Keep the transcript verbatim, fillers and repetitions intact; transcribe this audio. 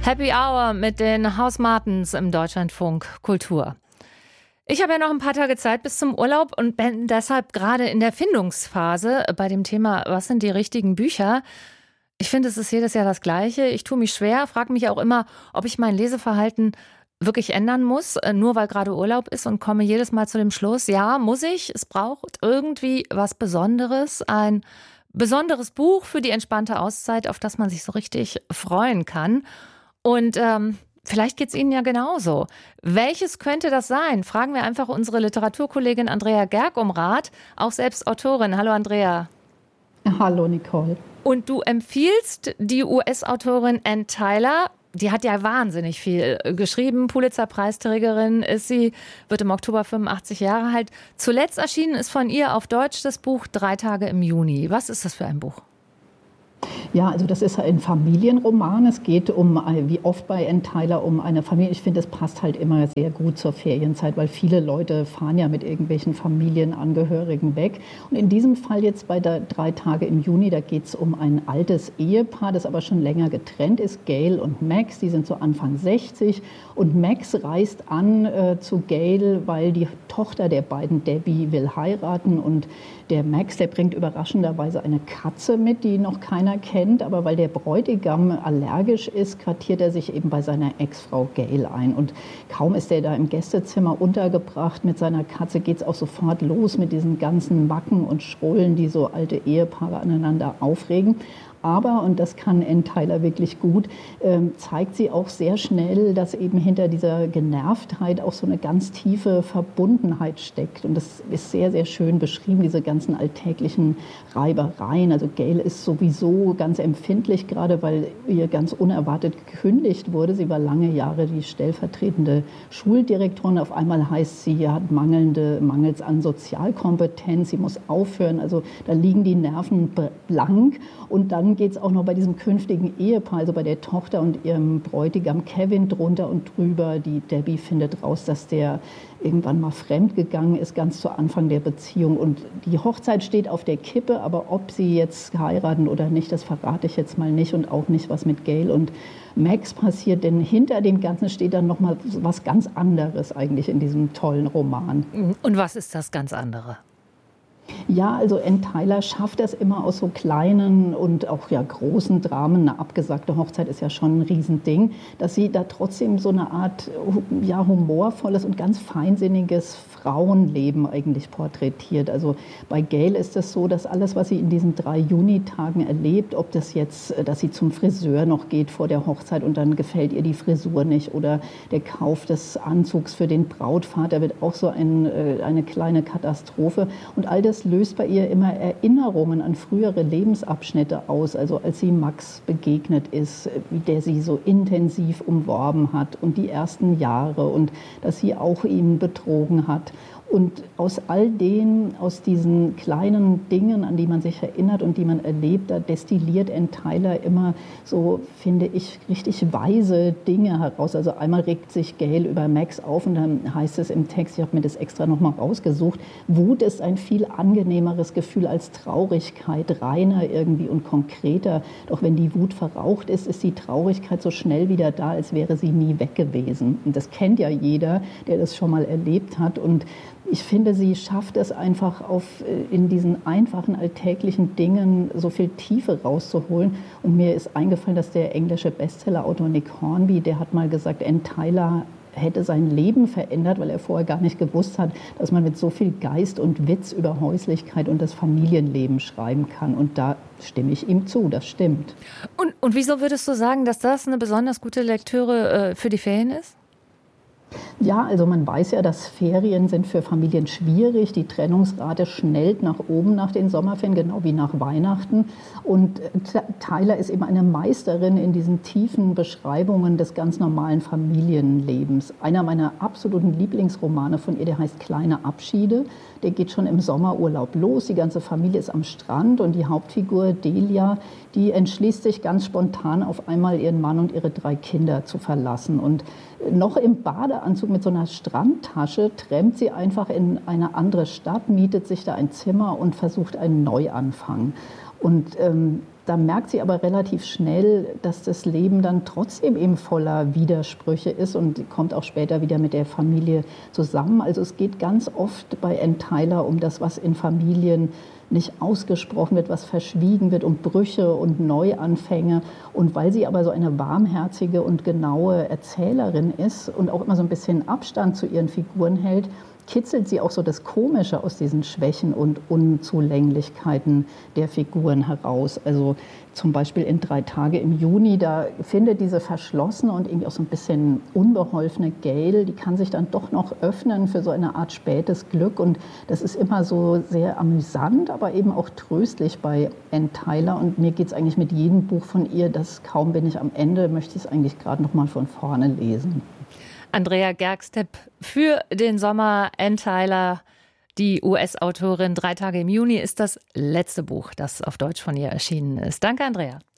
Happy Hour mit den Haus Martens im Deutschlandfunk Kultur. Ich habe ja noch ein paar Tage Zeit bis zum Urlaub und bin deshalb gerade in der Findungsphase bei dem Thema, was sind die richtigen Bücher? Ich finde, es ist jedes Jahr das Gleiche. Ich tue mich schwer, frage mich auch immer, ob ich mein Leseverhalten wirklich ändern muss, nur weil gerade Urlaub ist, und komme jedes Mal zu dem Schluss, ja, muss ich. Es braucht irgendwie was Besonderes, ein besonderes Buch für die entspannte Auszeit, auf das man sich so richtig freuen kann. Und ähm, vielleicht geht es Ihnen ja genauso. Welches könnte das sein? Fragen wir einfach unsere Literaturkollegin Andrea Gerg um Rat, auch selbst Autorin. Hallo Andrea. Hallo Nicole. Und du empfiehlst die U S-Autorin Anne Tyler. Die hat ja wahnsinnig viel geschrieben. Pulitzer-Preisträgerin ist sie, wird im Oktober fünfundachtzig Jahre alt. Zuletzt erschienen ist von ihr auf Deutsch das Buch Drei Tage im Juni. Was ist das für ein Buch? Ja, also das ist ein Familienroman. Es geht um, wie oft bei Anne Tyler, um eine Familie. Ich finde, es passt halt immer sehr gut zur Ferienzeit, weil viele Leute fahren ja mit irgendwelchen Familienangehörigen weg. Und in diesem Fall jetzt bei der Drei Tage im Juni, da geht es um ein altes Ehepaar, das aber schon länger getrennt ist, Gail und Max. Die sind so Anfang sechzig und Max reist an äh, zu Gail, weil die Tochter der beiden, Debbie, will heiraten, und der Max, der bringt überraschenderweise eine Katze mit, die noch keiner kennt, aber weil der Bräutigam allergisch ist, quartiert er sich eben bei seiner Ex-Frau Gail ein. Und kaum ist er da im Gästezimmer untergebracht mit seiner Katze, geht es auch sofort los mit diesen ganzen Macken und Schrullen, die so alte Ehepaare aneinander aufregen. Aber, und das kann Anne Tyler wirklich gut, ähm, zeigt sie auch sehr schnell, dass eben hinter dieser Genervtheit auch so eine ganz tiefe Verbundenheit steckt. Und das ist sehr, sehr schön beschrieben, diese ganzen alltäglichen Reibereien. Also Gail ist sowieso ganz empfindlich, gerade weil ihr ganz unerwartet gekündigt wurde. Sie war lange Jahre die stellvertretende Schuldirektorin. Auf einmal heißt sie, sie hat mangelnde, mangels an Sozialkompetenz, sie muss aufhören. Also da liegen die Nerven blank. Und dann geht es auch noch bei diesem künftigen Ehepaar, also bei der Tochter und ihrem Bräutigam Kevin, drunter und drüber. Die Debbie findet raus, dass der irgendwann mal fremdgegangen ist, ganz zu Anfang der Beziehung. Und die Hochzeit steht auf der Kippe, aber ob sie jetzt heiraten oder nicht, das verrate ich jetzt mal nicht, und auch nicht, was mit Gail und Max passiert. Denn hinter dem Ganzen steht dann noch mal was ganz anderes eigentlich in diesem tollen Roman. Und was ist das ganz andere? Ja, also Anne Tyler schafft das immer aus so kleinen und auch ja großen Dramen. Eine abgesagte Hochzeit ist ja schon ein Riesending, dass sie da trotzdem so eine Art ja, humorvolles und ganz feinsinniges Frauenleben eigentlich porträtiert. Also bei Gail ist es so, dass alles, was sie in diesen drei Junitagen erlebt, ob das jetzt, dass sie zum Friseur noch geht vor der Hochzeit und dann gefällt ihr die Frisur nicht, oder der Kauf des Anzugs für den Brautvater wird auch so ein, eine kleine Katastrophe. Und all das löst bei ihr immer Erinnerungen an frühere Lebensabschnitte aus. Also als sie Max begegnet ist, wie der sie so intensiv umworben hat, und die ersten Jahre, und dass sie auch ihn betrogen hat. Und aus all den, aus diesen kleinen Dingen, an die man sich erinnert und die man erlebt, da destilliert Anne Tyler immer so, finde ich, richtig weise Dinge heraus. Also einmal regt sich Gail über Max auf, und dann heißt es im Text, ich habe mir das extra nochmal rausgesucht, Wut ist ein viel angenehmeres Gefühl als Traurigkeit, reiner irgendwie und konkreter. Doch wenn die Wut verraucht ist, ist die Traurigkeit so schnell wieder da, als wäre sie nie weg gewesen. Und das kennt ja jeder, der das schon mal erlebt hat. Und ich finde, sie schafft es einfach, auf, in diesen einfachen alltäglichen Dingen so viel Tiefe rauszuholen. Und mir ist eingefallen, dass der englische Bestsellerautor Nick Hornby, der hat mal gesagt, Anne Tyler hätte sein Leben verändert, weil er vorher gar nicht gewusst hat, dass man mit so viel Geist und Witz über Häuslichkeit und das Familienleben schreiben kann. Und da stimme ich ihm zu, das stimmt. Und, und wieso würdest du sagen, dass das eine besonders gute Lektüre äh, für die Ferien ist? Ja, also man weiß ja, dass Ferien sind für Familien schwierig. Die Trennungsrate schnellt nach oben nach den Sommerferien, genau wie nach Weihnachten. Und Tyler ist eben eine Meisterin in diesen tiefen Beschreibungen des ganz normalen Familienlebens. Einer meiner absoluten Lieblingsromane von ihr, der heißt Kleine Abschiede. Der geht schon im Sommerurlaub los. Die ganze Familie ist am Strand, und die Hauptfigur Delia, die entschließt sich ganz spontan, auf einmal ihren Mann und ihre drei Kinder zu verlassen. Und noch im Badeanzug mit so einer Strandtasche trampt sie einfach in eine andere Stadt, mietet sich da ein Zimmer und versucht einen Neuanfang. Und ähm, Da merkt sie aber relativ schnell, dass das Leben dann trotzdem eben voller Widersprüche ist und kommt auch später wieder mit der Familie zusammen. Also es geht ganz oft bei Anne Tyler um das, was in Familien nicht ausgesprochen wird, was verschwiegen wird, um Brüche und Neuanfänge. Und weil sie aber so eine warmherzige und genaue Erzählerin ist und auch immer so ein bisschen Abstand zu ihren Figuren hält, kitzelt sie auch so das Komische aus diesen Schwächen und Unzulänglichkeiten der Figuren heraus. Also zum Beispiel in Drei Tage im Juni, da findet diese verschlossene und irgendwie auch so ein bisschen unbeholfene Gail, die kann sich dann doch noch öffnen für so eine Art spätes Glück. Und das ist immer so sehr amüsant, aber eben auch tröstlich bei Anne Tyler. Und mir geht es eigentlich mit jedem Buch von ihr, dass kaum bin ich am Ende, möchte ich es eigentlich gerade noch mal von vorne lesen. Andrea Gergstepp für den Sommer. Anne Tyler, die U S-Autorin. Drei Tage im Juni ist das letzte Buch, das auf Deutsch von ihr erschienen ist. Danke, Andrea.